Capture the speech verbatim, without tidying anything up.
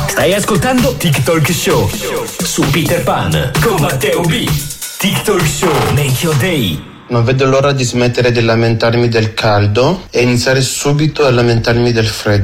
Stai ascoltando TikTok Show su Peter Pan con Matteo B. TikTok Show, make your day. Non vedo l'ora di smettere di lamentarmi del caldo e iniziare subito a lamentarmi del freddo.